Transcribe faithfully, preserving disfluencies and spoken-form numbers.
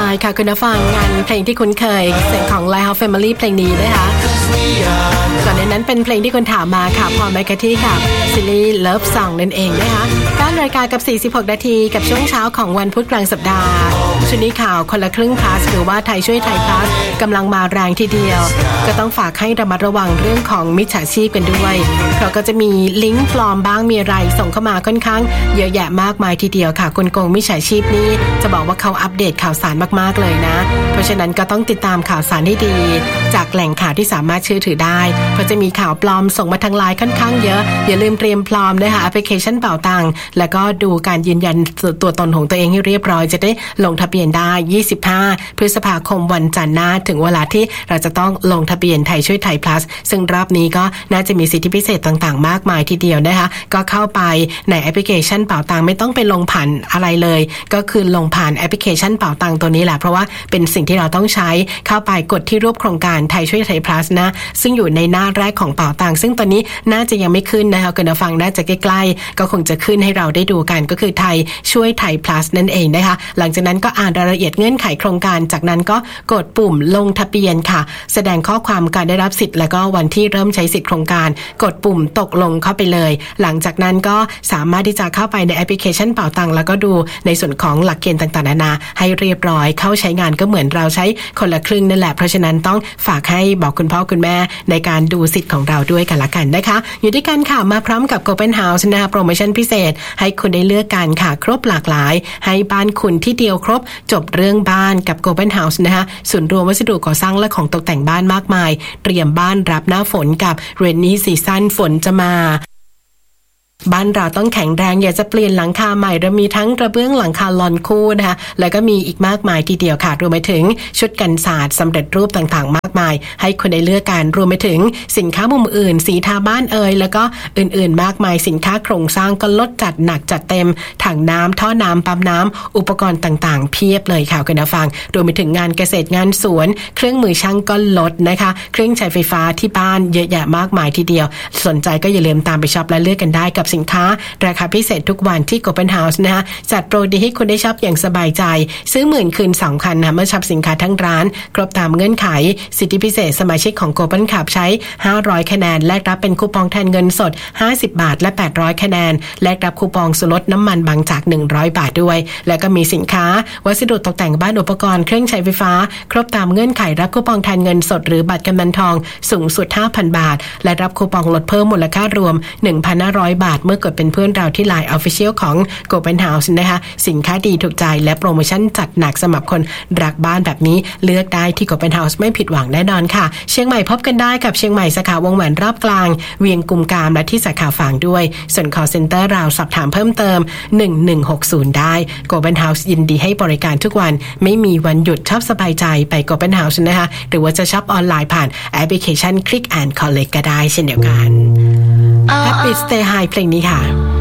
ค่ะคุณผู้ฟังงานเพลงที่คุ้นเคยเสียงของ Lighthouse Family เพลงนี้นะคะก่อนในนั้นเป็นเพลงที่คุณถามมาค่ะพอแมคคาที่ค่ะซีรีส์ Love Song นั่นเองนะคะเก้านาฬิกากับสี่สิบหกนาทีกับช่วงเช้าของวันพุธกลางสัปดาห์ชุดนี้ข่าวคนละครึ่ง plus หรือว่าไทยช่วยไทย plus กำลังมาแรงทีเดียวก็ต้องฝากให้ระมัดระวังเรื่องของมิจฉาชีพกันด้วยเพราะก็จะมีลิงก์ปลอมบ้างมีอะไรส่งเข้ามาค่อนข้างเยอะแยะมากมายทีเดียวค่ะกลโกงมิจฉาชีพนี่จะบอกว่าเขาอัปเดตข่าวสารมากๆเลยนะเพราะฉะนั้นก็ต้องติดตามข่าวสารให้ดีจากแหล่งข่าวที่สามารถเชื่อถือได้เพราะจะมีข่าวปลอมส่งมาทางไลน์ค่อนข้างเยอะอย่าลืมเตรียมพร้อมนะคะแอปพลิเคชันเป่าตังค์แล้วก็ดูการยืนยันตัวตนของตัวเองให้เรียบร้อยจะได้ลงทะเบียนได้ยี่สิบห้าพฤษภาคมวันจันทร์หน้าถึงเวลาที่เราจะต้องลงทะเบียนไทยช่วยไทย plus ซึ่งรอบนี้ก็น่าจะมีสิทธิพิเศษต่างๆมากมายทีเดียวนะคะก็เข้าไปในแอปพลิเคชันเป่าตังค์ไม่ต้องไปลงผ่านอะไรเลยก็คือลงผ่านแอปพลิเคชันเป่าตังค์ตัวนี้แหละเพราะว่าเป็นสิ่งที่เราต้องใช้เข้าไปกดที่รูปโครงการไทยช่วยไทย plus นะซึ่งอยู่ในหน้าแรกของเป่าตังค์ซึ่งตอนนี้น่าจะยังไม่ขึ้นนะคะคุณผู้ฟังน่าจะใกล้ๆก็คงจะขึ้นให้เราได้ดูกันก็คือไทยช่วยไทย plus นั่นเองนะคะหลังจากนั้นก็อ่านรายละเอียดเงื่อนไขโครงการจากนั้นก็กดปุ่มลงทะเบียนค่ะแสดงข้อความการได้รับสิทธิ์แล้วก็วันที่เริ่มใช้สิทธิ์โครงการกดปุ่มตกลงเข้าไปเลยหลังจากนั้นก็สามารถที่จะเข้าไปในแอปพลิเคชันเป่าตังค์แล้วก็ดูในส่วนของหลักเกณฑ์ต่างๆนานาให้เรียบร้อยเข้าใช้งานก็เหมือนเราใช้คนละครึ่งนั่นแหละเพราะฉะนั้นต้องฝากให้บอกคุณพ่อคุณแม่ในการดูสิทธิ์ของเราด้วยกันละกันนะคะอยู่ด้วยกันค่ะมาพร้อมกับ Open House นะคะโปรโมชั่นพิเศษให้คุณได้เลือกกันค่ะครบหลากหลายให้บ้านคุณที่เดียวครบจบเรื่องบ้านกับ Open House นะคะส่วนรวมวัสดุก่อสร้างและของตกแต่งบ้านมากมายเตรียมบ้านรับหน้าฝนกับ Rainy Season ฝนจะมาบ้านเราต้องแข็งแรงอยากจะเปลี่ยนหลังคาใหม่เรามีทั้งกระเบื้องหลังคาลอนคู่นะคะแล้วก็มีอีกมากมายทีเดียวค่ะรวมไปถึงชุดกันศาสตร์สำเร็จรูปต่างๆมากมายให้คนได้เลือกกันรวมไปถึงสินค้ามุมอื่นสีทาบ้านเอ่ยแล้วก็อื่นๆมากมายสินค้าโครงสร้างก็ลดจัดหนักจัดเต็มถังน้ำท่อน้ำปั๊มน้ำอุปกรณ์ต่างๆเพียบเลยค่ะคุณผู้ฟังรวมไปถึงงานเกษตรงานสวนเครื่องมือช่างก็ลดนะคะเครื่องใช้ไฟฟ้าที่บ้านเยอะแยะมากมายทีเดียวสนใจก็อย่าลืมตามไปช็อปและเลือกกันได้กับสินค้าราคาพิเศษทุกวันที่ Open House นะคะจัดโปรดีให้คุณได้ช็อปอย่างสบายใจซื้อหมื่นคืนสองพันนะเมื่อช็อปสินค้าทั้งร้านครบตามเงื่อนไขสิทธิพิเศษสมาชิกของ Open Club ใช้ห้าร้อยคะแนนแลกรับเป็นคูปองแทนเงินสดห้าสิบบาทและแปดร้อยคะแนนแลกรับคูปองส่วนลดน้ำมันบางจากหนึ่งร้อยบาทด้วยแล้วก็มีสินค้าวัสดุตกแต่งบ้านอุปกรณ์เครื่องใช้ไฟฟ้าครบตามเงื่อนไขรับคูปองแทนเงินสดหรือบัตรกำนันทองสูงสุด ห้าพันบาทและรับคูปองลดเพิ่มมูลค่ารวม หนึ่งพันห้าร้อย บาทเมื่อกดเป็นเพื่อนเราที่ ไลน์ Official ของ Open House นะคะสินค้าดีถูกใจและโปรโมชั่นจัดหนักสำหรับคนรักบ้านแบบนี้เลือกได้ที่ Open House ไม่ผิดหวังแน่นอนค่ะเชียงใหม่พบกันได้กับเชียงใหม่สาขาวงแหวนรอบกลางเวียงกุมกามและที่สาขาฝางด้วยส่วน Call Center เราสอบถามเพิ่มเติมหนึ่งหนึ่งหกศูนย์ได้ Open House ยินดีให้บริการทุกวันไม่มีวันหยุดชอบสบายใจไป Open House นะคะหรือว่าจะช็อปออนไลน์ผ่านแอปพลิเคชัน Click and Collect ก็ได้เช่นเดียวกัน Happy Stay High เพลงนี้ค่ะ